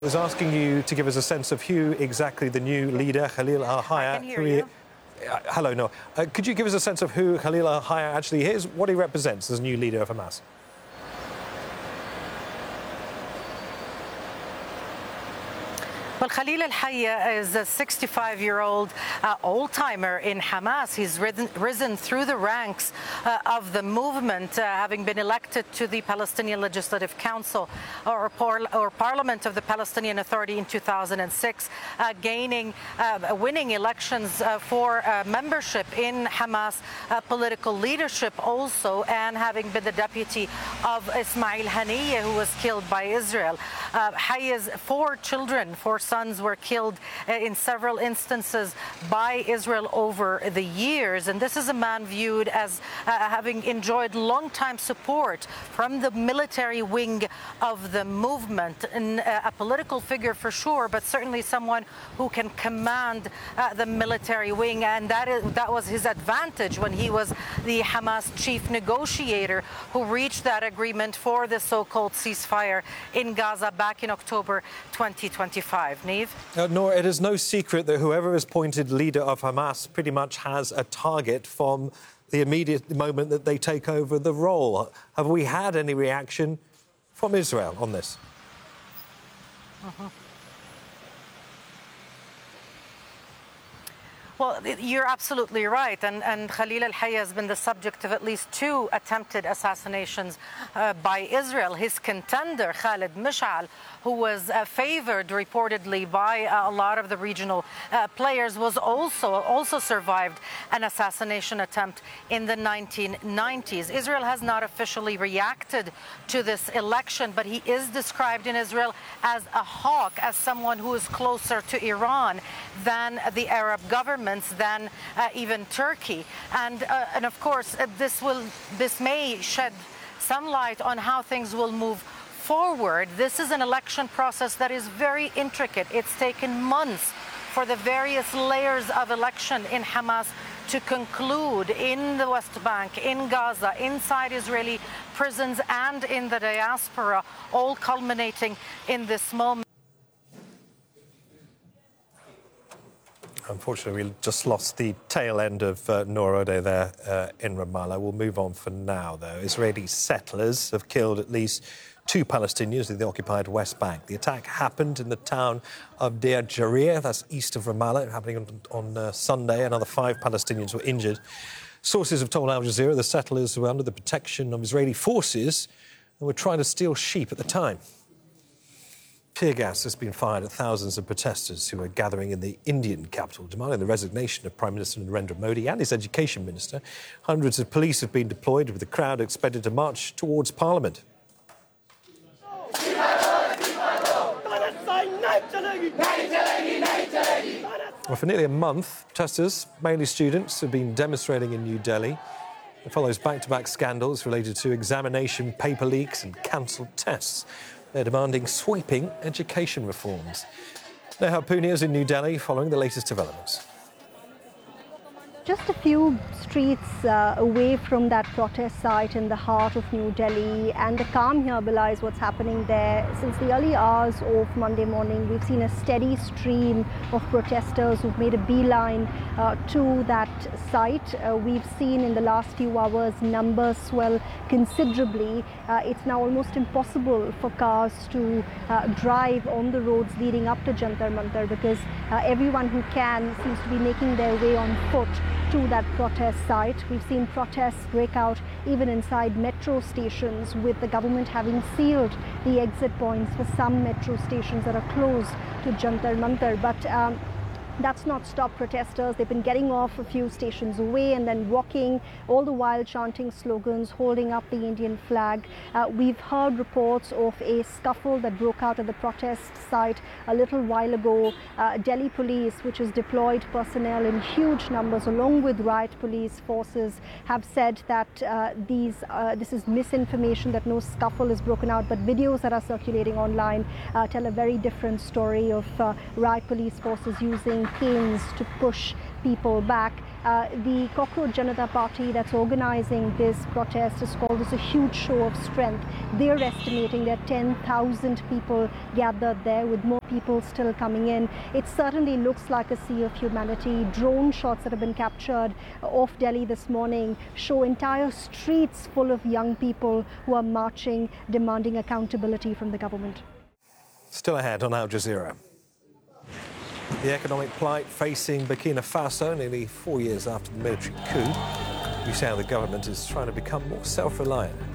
I was asking you to give us a sense of who exactly the new leader, Khalil al-Hayya... I can hear you. Hello, no. Could you give us a sense of who Khalil al-Hayya actually is, what he represents as new leader of Hamas? Well, Khalil al-Hayya is a 65-year-old old-timer in Hamas. He's risen through the ranks of the movement, having been elected to the Palestinian Legislative Council or Parliament of the Palestinian Authority in 2006, winning elections for membership in Hamas political leadership also, and having been the deputy of Ismail Haniyeh, who was killed by Israel. Hayya's four sons were killed in several instances by Israel over the years, and this is a man viewed as having enjoyed long-time support from the military wing of the movement, and a political figure for sure, but certainly someone who can command the military wing, and that was his advantage when he was the Hamas chief negotiator who reached that agreement for the so-called ceasefire in Gaza back in October 2025. Neve? Nor, it is no secret that whoever is appointed leader of Hamas pretty much has a target from the immediate moment that they take over the role. Have we had any reaction from Israel on this? Well, you're absolutely right, and Khalil al-Hayya has been the subject of at least 2 attempted assassinations by Israel. His contender, Khalid Mish'al, who was favored reportedly by a lot of the regional players, was also survived an assassination attempt in the 1990s. Israel has not officially reacted to this election, but he is described in Israel as a hawk, as someone who is closer to Iran than the Arab government, than even Turkey, and of course this may shed some light on how things will move forward. This is an election process that is very intricate. It's taken months for the various layers of election in Hamas to conclude in the West Bank, in Gaza, inside Israeli prisons, and in the diaspora, all culminating in this moment. Unfortunately, we just lost the tail end of Noor Odeh there in Ramallah. We'll move on for now, though. Israeli settlers have killed at least 2 Palestinians in the occupied West Bank. The attack happened in the town of Deir Jarir, that's east of Ramallah, happening on Sunday. Another 5 Palestinians were injured. Sources have told Al Jazeera the settlers were under the protection of Israeli forces and were trying to steal sheep at the time. Tear gas has been fired at thousands of protesters who are gathering in the Indian capital, demanding the resignation of Prime Minister Narendra Modi and his education minister. Hundreds of police have been deployed, with the crowd expected to march towards Parliament. Well, for nearly a month, protesters, mainly students, have been demonstrating in New Delhi. It follows back-to-back scandals related to examination paper leaks and cancelled tests. They're demanding sweeping education reforms. Neha Punia is in New Delhi following the latest developments. Just a few streets away from that protest site in the heart of New Delhi, and the calm here belies what's happening there. Since the early hours of Monday morning, we've seen a steady stream of protesters who've made a beeline to that site. We've seen in the last few hours numbers swell considerably. It's now almost impossible for cars to drive on the roads leading up to Jantar Mantar, because everyone who can seems to be making their way on foot to that protest site. We've seen protests break out even inside metro stations, with the government having sealed the exit points for some metro stations that are close to Jantar Mantar. But that's not stopped protesters. They've been getting off a few stations away and then walking, all the while chanting slogans, holding up the Indian flag. We've heard reports of a scuffle that broke out at the protest site a little while ago. Delhi police, which has deployed personnel in huge numbers along with riot police forces, have said that this is misinformation, that no scuffle is broken out, but videos that are circulating online tell a very different story of riot police forces using canes to push people back. The Cockroach Janata Party that's organizing this protest has called this a huge show of strength. They're estimating that 10,000 people gathered there, with more people still coming in. It certainly looks like a sea of humanity. Drone shots that have been captured off Delhi this morning show entire streets full of young people who are marching, demanding accountability from the government. Still ahead on Al Jazeera. The economic plight facing Burkina Faso nearly 4 years after the military coup. You see how the government is trying to become more self-reliant.